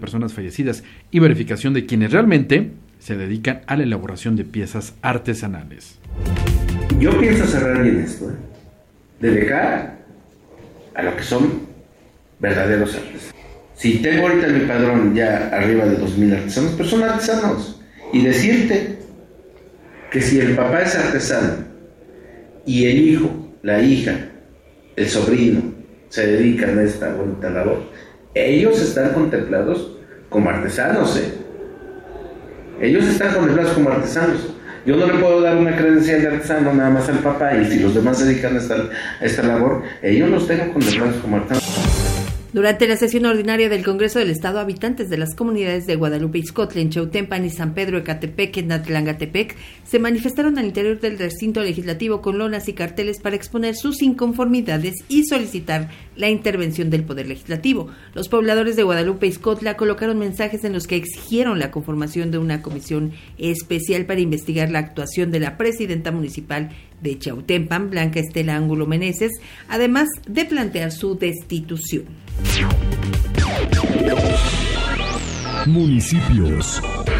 personas fallecidas y verificación de quienes realmente se dedican a la elaboración de piezas artesanales. Yo pienso cerrar bien esto, de dejar a lo que son verdaderos artesanos. Si tengo ahorita en mi padrón ya arriba de 2,000 artesanos, pero son artesanos. Y decirte que si el papá es artesano y el hijo, la hija, el sobrino se dedican a esta bonita labor, ellos están contemplados como artesanos, Ellos están contemplados como artesanos. Yo no le puedo dar una credencial de artesano nada más al papá, y si los demás se dedican a esta labor, ellos los tengo contemplados como artesanos. Durante la sesión ordinaria del Congreso del Estado, habitantes de las comunidades de Guadalupe Ixcotla, en Chautempan y San Pedro Ecatepec, en Atlangatepec, se manifestaron al interior del recinto legislativo con lonas y carteles para exponer sus inconformidades y solicitar la intervención del Poder Legislativo. Los pobladores de Guadalupe Ixcotla colocaron mensajes en los que exigieron la conformación de una comisión especial para investigar la actuación de la presidenta municipal de Chautempan, Blanca Estela Ángulo Meneses, además de plantear su destitución. Municipios.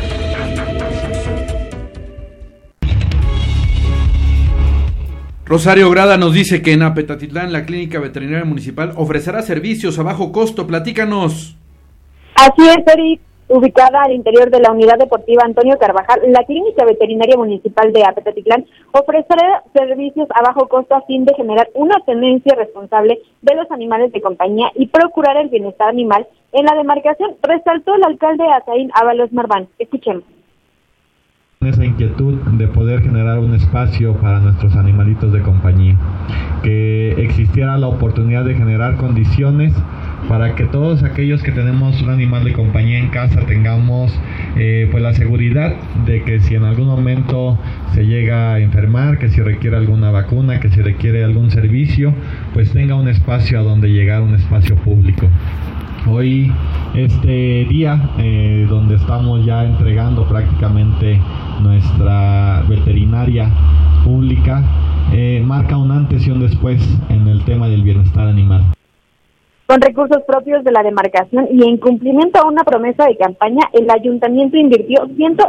Rosario Grada nos dice que en Apetatitlán la Clínica Veterinaria Municipal ofrecerá servicios a bajo costo. Platícanos. Así es, Eric. Ubicada al interior de la Unidad Deportiva Antonio Carvajal, la Clínica Veterinaria Municipal de Apetatitlán ofrecerá servicios a bajo costo a fin de generar una tenencia responsable de los animales de compañía y procurar el bienestar animal en la demarcación, resaltó el alcalde Azaín Ábalos Marván. Escuchemos. Esa inquietud de poder generar un espacio para nuestros animalitos de compañía, que existiera la oportunidad de generar condiciones para que todos aquellos que tenemos un animal de compañía en casa tengamos pues la seguridad de que si en algún momento se llega a enfermar, que si requiere alguna vacuna, que si requiere algún servicio, pues tenga un espacio a donde llegar, un espacio público. Hoy, este día, donde estamos ya entregando prácticamente nuestra veterinaria pública, marca un antes y un después en el tema del bienestar animal. Con recursos propios de la demarcación y en cumplimiento a una promesa de campaña, el ayuntamiento invirtió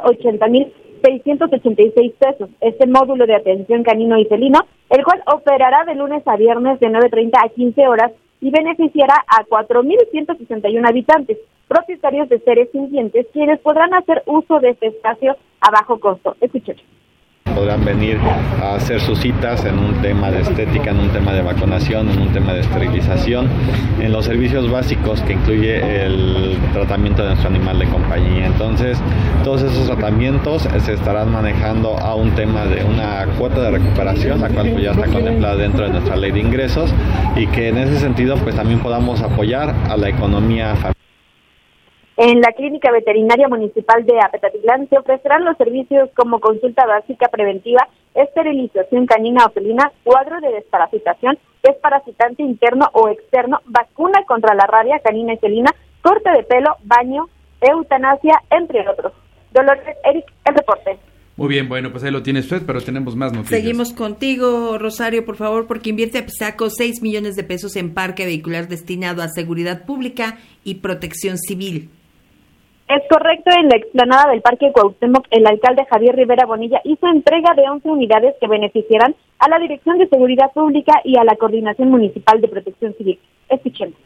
180,686 pesos. Este módulo de atención canino y felino, el cual operará de lunes a viernes de 9:30 a 15 horas y beneficiará a 4,161 habitantes, propietarios de seres sintientes, quienes podrán hacer uso de este espacio a bajo costo. Escuchen. Podrán venir a hacer sus citas en un tema de estética, en un tema de vacunación, en un tema de esterilización, en los servicios básicos que incluye el tratamiento de nuestro animal de compañía. Entonces, todos esos tratamientos se estarán manejando a un tema de una cuota de recuperación, la cual pues ya está contemplada dentro de nuestra ley de ingresos, y que en ese sentido pues también podamos apoyar a la economía familiar. En la Clínica Veterinaria Municipal de Apetatitlán se ofrecerán los servicios como consulta básica preventiva, esterilización canina o felina, cuadro de desparasitación, desparasitante interno o externo, vacuna contra la rabia canina y felina, corte de pelo, baño, eutanasia, entre otros. Dolores, Eric, el reporte. Muy bien, bueno, pues ahí lo tiene usted, pero tenemos más noticias. Seguimos contigo, Rosario, por favor, porque invierte Apsaco 6 millones de pesos en parque vehicular destinado a seguridad pública y protección civil. Es correcto, en la explanada del Parque Cuauhtémoc, el alcalde Javier Rivera Bonilla hizo entrega de 11 unidades que beneficiarán a la Dirección de Seguridad Pública y a la Coordinación Municipal de Protección Civil. Escuchemos.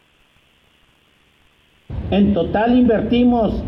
En total invertimos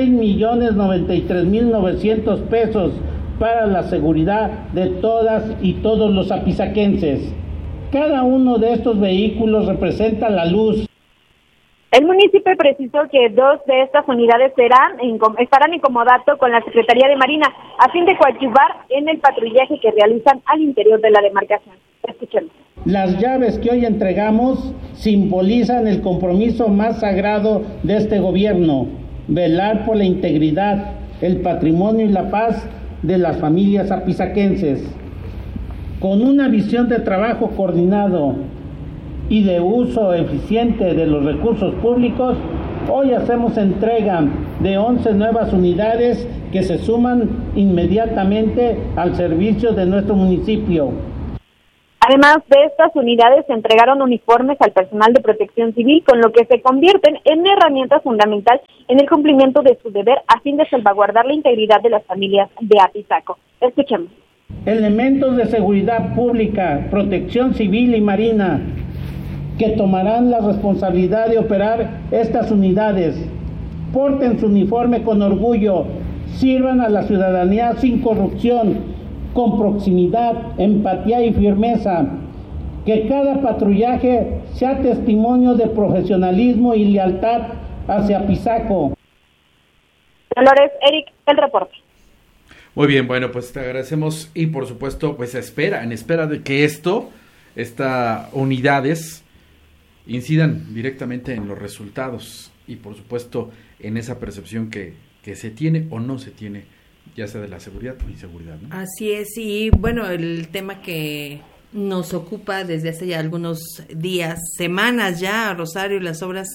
6,93,900 pesos para la seguridad de todas y todos los apizaquenses. Cada uno de estos vehículos representa la luz. El municipio precisó que 2 de estas unidades estarán en comodato con la Secretaría de Marina a fin de coadyuvar en el patrullaje que realizan al interior de la demarcación. Escuchemos. Las llaves que hoy entregamos simbolizan el compromiso más sagrado de este gobierno, velar por la integridad, el patrimonio y la paz de las familias apizaquenses. Con una visión de trabajo coordinado y de uso eficiente de los recursos públicos, hoy hacemos entrega de 11 nuevas unidades que se suman inmediatamente al servicio de nuestro municipio. Además de estas unidades, se entregaron uniformes al personal de protección civil, con lo que se convierten en herramientas fundamental en el cumplimiento de su deber a fin de salvaguardar la integridad de las familias de Apizaco. Escuchemos. Elementos de seguridad pública, protección civil y marina, que tomarán la responsabilidad de operar estas unidades. Porten su uniforme con orgullo, sirvan a la ciudadanía sin corrupción, con proximidad, empatía y firmeza. Que cada patrullaje sea testimonio de profesionalismo y lealtad hacia Apizaco. Dolores, Eric, el reporte. Muy bien, bueno, pues te agradecemos y por supuesto, pues en espera de que estas unidades incidan directamente en los resultados y por supuesto en esa percepción que se tiene o no se tiene, ya sea de la seguridad o inseguridad, ¿no? Así es, y bueno, el tema que nos ocupa desde hace ya algunos días, semanas ya, Rosario, las obras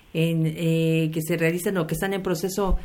que se realizan o que están en proceso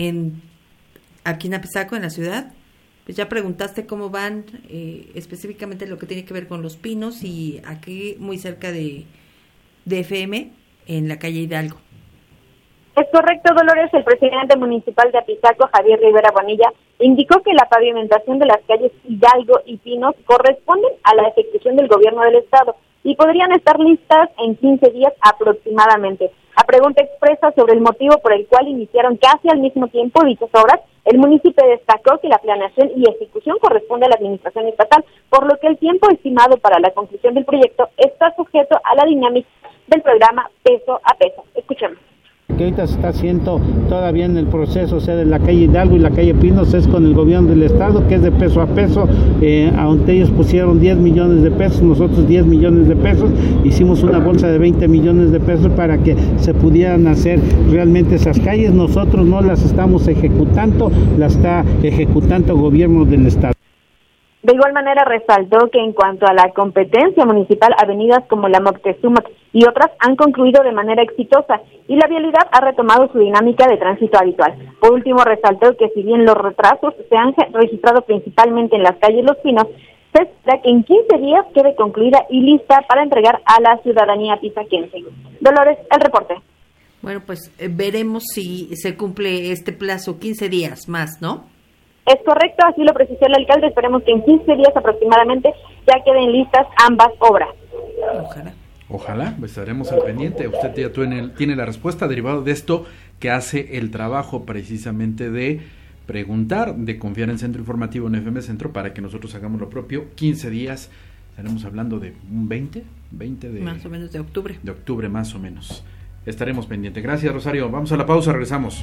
aquí en Apizaco, en la ciudad. Pues ya preguntaste cómo van, específicamente lo que tiene que ver con Los Pinos y aquí muy cerca de FM, en la calle Hidalgo. Es correcto, Dolores. El presidente municipal de Apizaco, Javier Rivera Bonilla, indicó que la pavimentación de las calles Hidalgo y Pinos corresponden a la ejecución del gobierno del estado y podrían estar listas en 15 días aproximadamente. A pregunta expresa sobre el motivo por el cual iniciaron casi al mismo tiempo dichas obras, el municipio destacó que la planeación y ejecución corresponde a la administración estatal, por lo que el tiempo estimado para la conclusión del proyecto está sujeto a la dinámica del programa Peso a Peso. Escuchemos. Que ahorita se está haciendo todavía en el proceso, o sea, de la calle Hidalgo y la calle Pinos es con el gobierno del estado, que es de peso a peso, aunque ellos pusieron 10 millones de pesos, nosotros 10 millones de pesos, hicimos una bolsa de 20 millones de pesos para que se pudieran hacer realmente esas calles. Nosotros no las estamos ejecutando, las está ejecutando el gobierno del estado. De igual manera resaltó que en cuanto a la competencia municipal, avenidas como la Moctezuma y otras han concluido de manera exitosa y la vialidad ha retomado su dinámica de tránsito habitual. Por último, resaltó que si bien los retrasos se han registrado principalmente en las calles Los Pinos, se espera que en 15 días quede concluida y lista para entregar a la ciudadanía pizaquense. Dolores, el reporte. Bueno, pues veremos si se cumple este plazo, 15 días más, ¿no? Es correcto, así lo precisó el alcalde. Esperemos que en 15 días aproximadamente ya queden listas ambas obras. Ojalá, pues estaremos al pendiente. Usted ya tiene la respuesta derivado de esto, que hace el trabajo precisamente de preguntar, de confiar en Centro Informativo, en FM Centro, para que nosotros hagamos lo propio. 15 días, estaremos hablando de un 20 de... Más o menos de octubre. De octubre, más o menos. Estaremos pendientes. Gracias, Rosario. Vamos a la pausa, regresamos.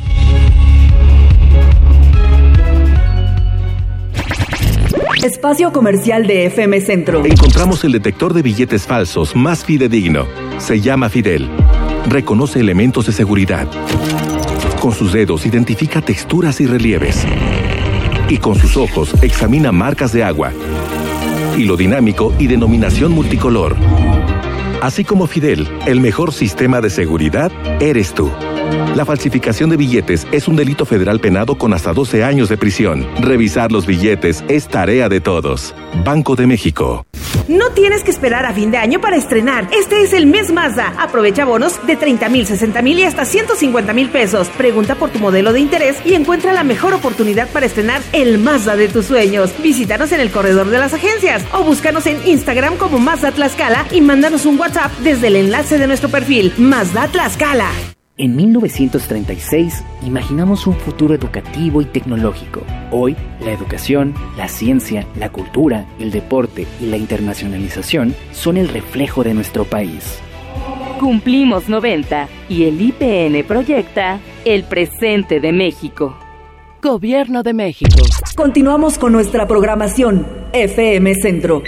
Espacio comercial de FM Centro. Encontramos el detector de billetes falsos más fidedigno. Se llama Fidel. Reconoce elementos de seguridad. Con sus dedos identifica texturas y relieves. Y con sus ojos examina marcas de agua. Hilo dinámico y denominación multicolor. Así como Fidel, el mejor sistema de seguridad eres tú. La falsificación de billetes es un delito federal penado con hasta 12 años de prisión. Revisar los billetes es tarea de todos. Banco de México. No tienes que esperar a fin de año para estrenar. Este es el mes Mazda. Aprovecha bonos de 30,000, 60,000 y hasta 150,000 pesos. Pregunta por tu modelo de interés y encuentra la mejor oportunidad para estrenar el Mazda de tus sueños. Visítanos en el corredor de las agencias o búscanos en Instagram como Mazda Tlaxcala y mándanos un WhatsApp desde el enlace de nuestro perfil Mazda Tlaxcala. En 1936 imaginamos un futuro educativo y tecnológico. Hoy, la educación, la ciencia, la cultura, el deporte y la internacionalización son el reflejo de nuestro país. Cumplimos 90 y el IPN proyecta el presente de México. Gobierno de México. Continuamos con nuestra programación FM Centro.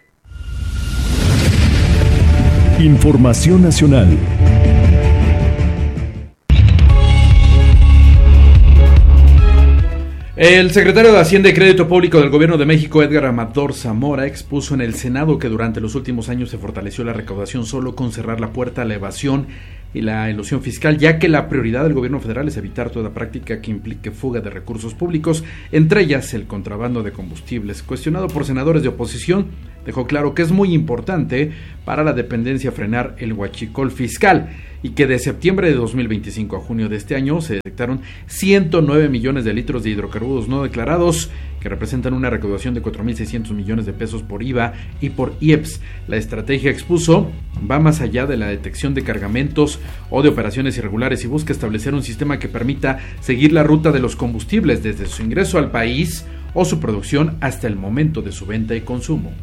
Información nacional. El secretario de Hacienda y Crédito Público del Gobierno de México, Edgar Amador Zamora, expuso en el Senado que durante los últimos años se fortaleció la recaudación solo con cerrar la puerta a la evasión y la elusión fiscal, ya que la prioridad del gobierno federal es evitar toda práctica que implique fuga de recursos públicos, entre ellas el contrabando de combustibles. Cuestionado por senadores de oposición, Dejó claro que es muy importante para la dependencia frenar el huachicol fiscal y que de septiembre de 2025 a junio de este año se detectaron 109 millones de litros de hidrocarburos no declarados, que representan una recaudación de 4.600 millones de pesos por IVA y por IEPS. La estrategia, expuso, va más allá de la detección de cargamentos o de operaciones irregulares y busca establecer un sistema que permita seguir la ruta de los combustibles desde su ingreso al país o su producción hasta el momento de su venta y consumo.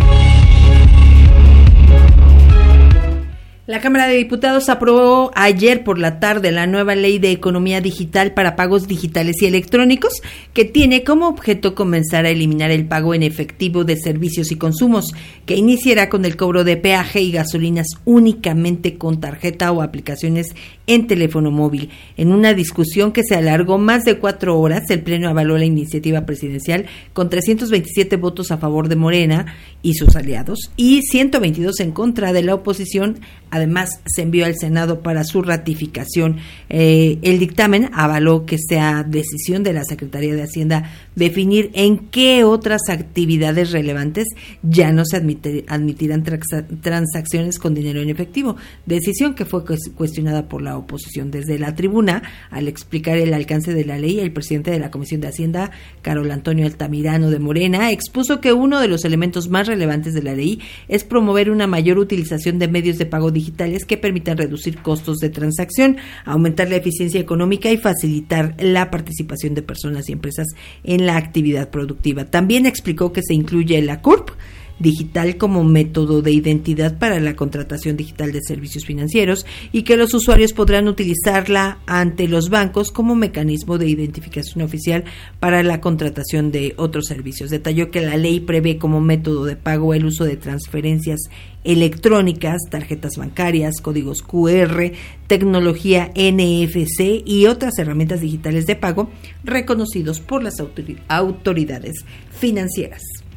La Cámara de Diputados aprobó ayer por la tarde la nueva Ley de Economía Digital para pagos digitales y electrónicos, que tiene como objeto comenzar a eliminar el pago en efectivo de servicios y consumos, que iniciará con el cobro de peaje y gasolinas únicamente con tarjeta o aplicaciones en teléfono móvil. En una discusión que se alargó más de 4 horas, el Pleno avaló la iniciativa presidencial con 327 votos a favor de Morena y sus aliados y 122 en contra de la oposición. Además, se envió al Senado para su ratificación. El dictamen avaló que sea decisión de la Secretaría de Hacienda definir en qué otras actividades relevantes ya no se admitirán transacciones con dinero en efectivo, decisión que fue cuestionada por la oposición. Desde la tribuna, al explicar el alcance de la ley, el presidente de la Comisión de Hacienda, Carol Antonio Altamirano de Morena, expuso que uno de los elementos más relevantes de la ley es promover una mayor utilización de medios de pago digitales que permitan reducir costos de transacción, aumentar la eficiencia económica y facilitar la participación de personas y empresas en la actividad productiva. También explicó que se incluye la CURP digital como método de identidad para la contratación digital de servicios financieros y que los usuarios podrán utilizarla ante los bancos como mecanismo de identificación oficial para la contratación de otros servicios. Detalló que la ley prevé como método de pago el uso de transferencias electrónicas, tarjetas bancarias, códigos QR, tecnología NFC y otras herramientas digitales de pago reconocidos por las autoridades financieras.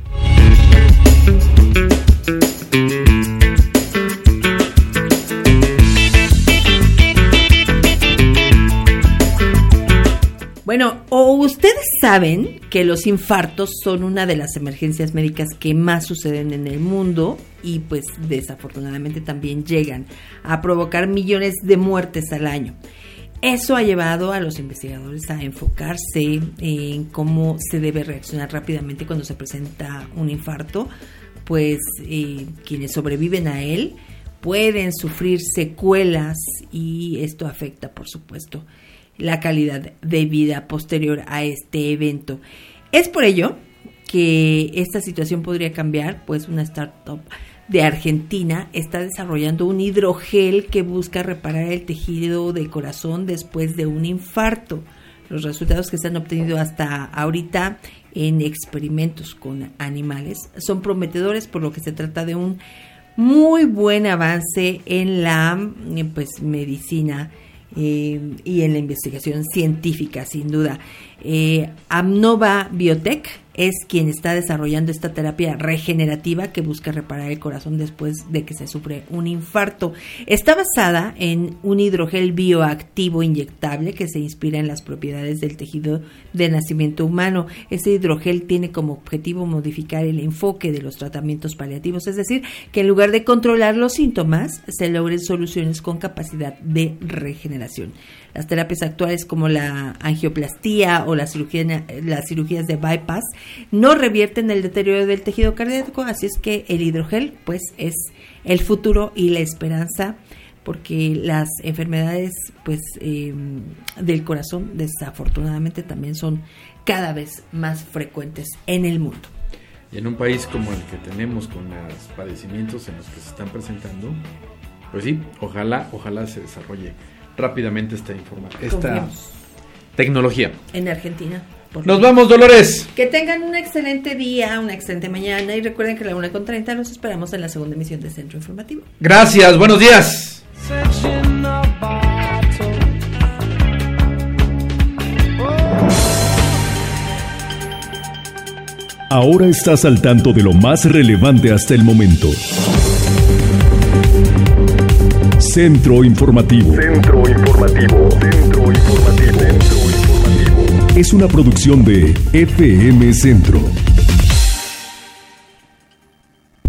Bueno, o ustedes saben que los infartos son una de las emergencias médicas que más suceden en el mundo y pues desafortunadamente también llegan a provocar millones de muertes al año. Eso ha llevado a los investigadores a enfocarse en cómo se debe reaccionar rápidamente cuando se presenta un infarto, pues quienes sobreviven a él pueden sufrir secuelas y esto afecta, por supuesto, la calidad de vida posterior a este evento. Es por ello que esta situación podría cambiar, pues una startup de Argentina está desarrollando un hidrogel que busca reparar el tejido del corazón después de un infarto. Los resultados que se han obtenido hasta ahorita en experimentos con animales son prometedores, por lo que se trata de un muy buen avance en la medicina y en la investigación científica, sin duda. Amnova Biotech es quien está desarrollando esta terapia regenerativa que busca reparar el corazón después de que se sufre un infarto. Está basada en un hidrogel bioactivo inyectable que se inspira en las propiedades del tejido de nacimiento humano. Este hidrogel tiene como objetivo modificar el enfoque de los tratamientos paliativos, es decir, que en lugar de controlar los síntomas, se logren soluciones con capacidad de regeneración. Las terapias actuales como la angioplastía o las cirugías de bypass no revierten el deterioro del tejido cardíaco, así es que el hidrogel pues es el futuro y la esperanza, porque las enfermedades del corazón desafortunadamente también son cada vez más frecuentes en el mundo. Y en un país como el que tenemos, con los padecimientos en los que se están presentando, pues sí, ojalá se desarrolle rápidamente esta tecnología. En Argentina. Nos vamos, Dolores. Que tengan un excelente día, una excelente mañana y recuerden que a la 1:30 los esperamos en la segunda emisión de Centro Informativo. Gracias, buenos días. Ahora estás al tanto de lo más relevante hasta el momento. Centro Informativo. Es una producción de FM Centro.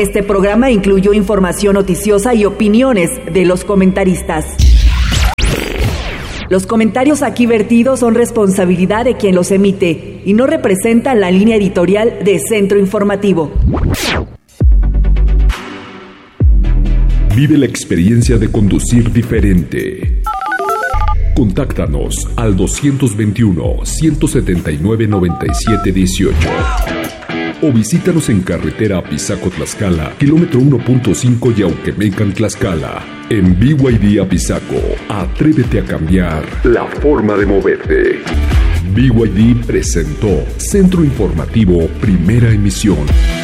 Este programa incluyó información noticiosa y opiniones de los comentaristas. Los comentarios aquí vertidos son responsabilidad de quien los emite y no representan la línea editorial de Centro Informativo. Vive la experiencia de conducir diferente. Contáctanos al 221-179-9718 o visítanos en carretera Apizaco-Tlaxcala, kilómetro 1.5 Yauquemecan, Tlaxcala. En BYD Apizaco, atrévete a cambiar la forma de moverte. BYD presentó Centro Informativo, primera emisión.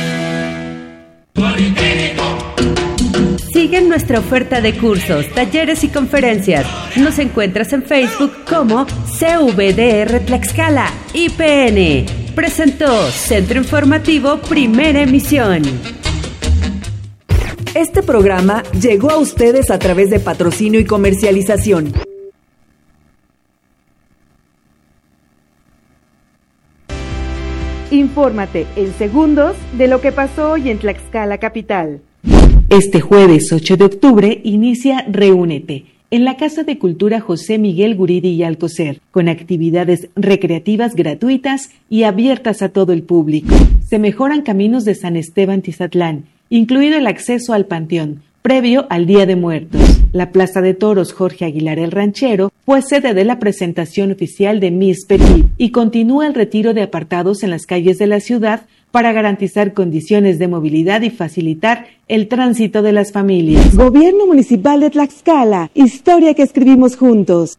Sigue nuestra oferta de cursos, talleres y conferencias. Nos encuentras en Facebook como CVDR Tlaxcala IPN. Presentó Centro Informativo, primera emisión. Este programa llegó a ustedes a través de patrocinio y comercialización. Infórmate en segundos de lo que pasó hoy en Tlaxcala capital. Este jueves 8 de octubre inicia Reúnete en la Casa de Cultura José Miguel Guridi y Alcocer, con actividades recreativas gratuitas y abiertas a todo el público. Se mejoran caminos de San Esteban Tizatlán, incluido el acceso al Panteón, previo al Día de Muertos. La Plaza de Toros Jorge Aguilar el Ranchero fue sede de la presentación oficial de Miss Petit y continúa el retiro de apartados en las calles de la ciudad para garantizar condiciones de movilidad y facilitar el tránsito de las familias. Gobierno Municipal de Tlaxcala, historia que escribimos juntos.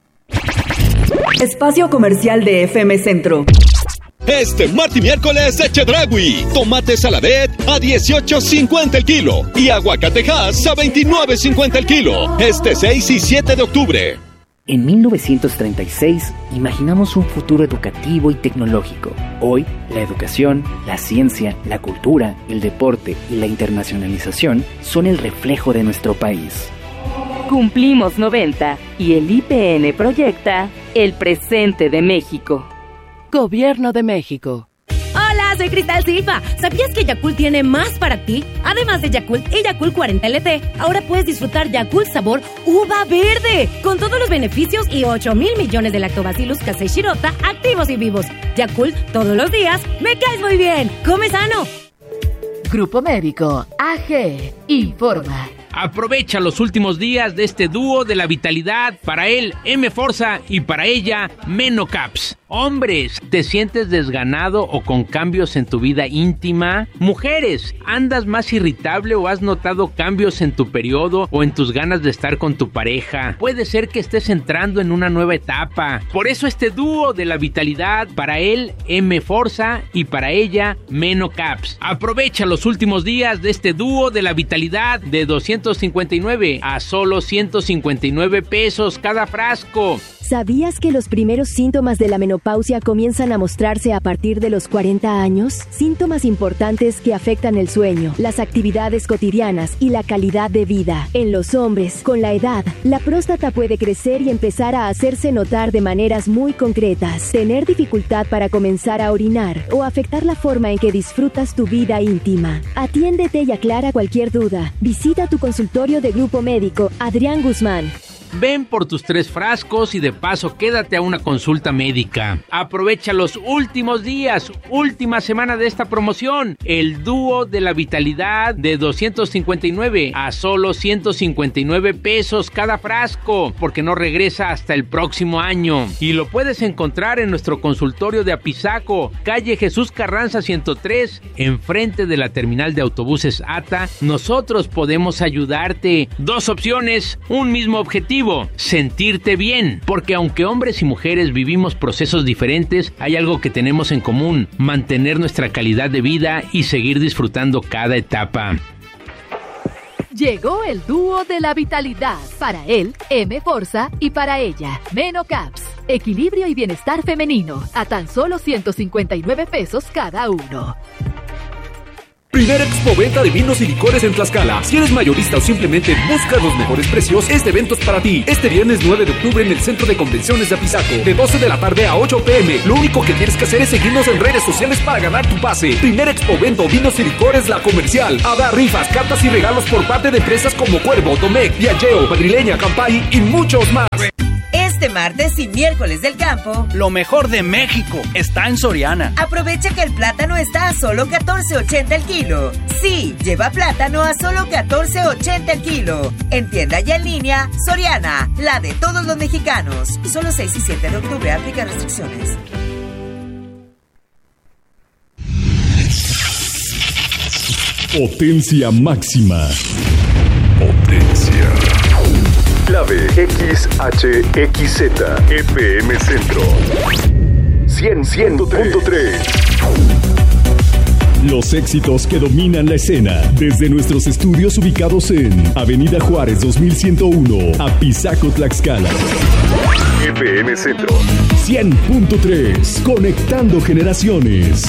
Espacio comercial de FM Centro. Este martes y miércoles de Chedraui, tomate saladet a 18.50 el kilo y aguacatejas a 29.50 el kilo. Este 6 y 7 de octubre. En 1936 imaginamos un futuro educativo y tecnológico. Hoy, la educación, la ciencia, la cultura, el deporte y la internacionalización son el reflejo de nuestro país. Cumplimos 90 y el IPN proyecta el presente de México. Gobierno de México. Hola, soy Cristal Silva. ¿Sabías que Yakult tiene más para ti? Además de Yakult y Yakult 40 LT, ahora puedes disfrutar Yakult sabor uva verde, con todos los beneficios y 8,000 millones de lactobacillus casei shirota activos y vivos. Yakult todos los días, me caes muy bien. Come sano. Grupo Médico AG informa. Aprovecha los últimos días de este dúo de la vitalidad. Para él, M-Forza, y para ella, Menocaps. Hombres, ¿te sientes desganado o con cambios en tu vida íntima? Mujeres, ¿andas más irritable o has notado cambios en tu periodo o en tus ganas de estar con tu pareja? Puede ser que estés entrando en una nueva etapa. Por eso este dúo de la vitalidad, para él, M-Forza, y para ella, Menocaps. Aprovecha los últimos días de este dúo de la vitalidad de 259 a solo 159 pesos cada frasco. ¿Sabías que los primeros síntomas de la menopausia comienzan a mostrarse a partir de los 40 años? Síntomas importantes que afectan el sueño, las actividades cotidianas y la calidad de vida. En los hombres, con la edad, la próstata puede crecer y empezar a hacerse notar de maneras muy concretas. Tener dificultad para comenzar a orinar o afectar la forma en que disfrutas tu vida íntima. Atiéndete y aclara cualquier duda. Visita tu consultorio de Grupo Médico Adrián Guzmán. Ven por tus 3 frascos y de paso quédate a una consulta médica. Aprovecha los últimos días, última semana de esta promoción. El dúo de la vitalidad de 259 a solo 159 pesos cada frasco, porque no regresa hasta el próximo año. Y lo puedes encontrar en nuestro consultorio de Apizaco, calle Jesús Carranza 103, enfrente de la terminal de autobuses ATA. Nosotros podemos ayudarte. 2 opciones, un mismo objetivo: sentirte bien, porque aunque hombres y mujeres vivimos procesos diferentes, hay algo que tenemos en común: mantener nuestra calidad de vida y seguir disfrutando cada etapa. Llegó el dúo de la vitalidad. Para él, M-Forza, y para ella, Menocaps. Equilibrio y bienestar femenino, a tan solo 159 pesos cada uno. Primer Expoventa de vinos y licores en Tlaxcala. Si eres mayorista o simplemente buscas los mejores precios, este evento es para ti. Este viernes 9 de octubre en el Centro de Convenciones de Apizaco, de 12 de la tarde a 8 p.m. Lo único que tienes que hacer es seguirnos en redes sociales para ganar tu pase. Primer Expoventa, vinos y licores La Comercial. Habrá rifas, cartas y regalos por parte de empresas como Cuervo, Domecq, Diageo, Madrileña, Campari y muchos más. Este martes y miércoles del campo, lo mejor de México está en Soriana. Aprovecha que el plátano está a solo $14.80 el kilo. Sí, lleva plátano a solo $14.80 el kilo. En tienda y en línea, Soriana, la de todos los mexicanos. Solo 6 y 7 de octubre, aplica restricciones. Potencia máxima. Potencia. Clave XHXZ FM Centro 100.3. Los éxitos que dominan la escena desde nuestros estudios ubicados en Avenida Juárez 2101, Apizaco, Tlaxcala. FM Centro 100.3, conectando generaciones.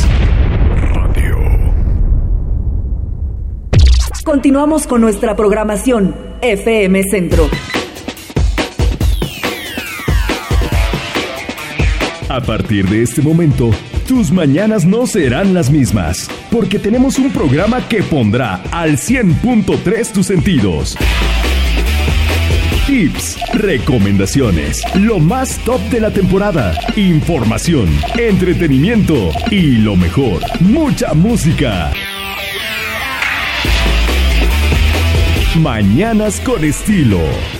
Continuamos con nuestra programación FM Centro. A partir de este momento, tus mañanas no serán las mismas, porque tenemos un programa que pondrá al 100.3 tus sentidos. Tips, recomendaciones, lo más top de la temporada, información, entretenimiento y lo mejor, mucha música. Mañanas con estilo.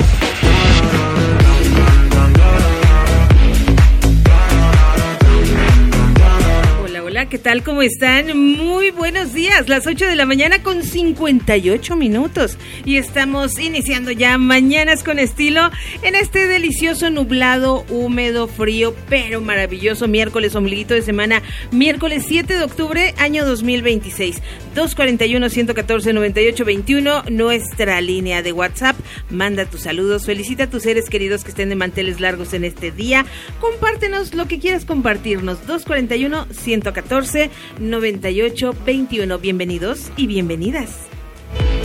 Hola, ¿qué tal? ¿Cómo están? Muy buenos días, las 8 de la mañana con 58 minutos y estamos iniciando ya Mañanas con Estilo en este delicioso, nublado, húmedo, frío, pero maravilloso miércoles, ombliguito de semana, miércoles 7 de octubre, año 2026, 241-114-9821, nuestra línea de WhatsApp. Manda tus saludos, felicita a tus seres queridos que estén de manteles largos en este día, compártenos lo que quieras compartirnos, 241-114-9821. Bienvenidos y bienvenidas.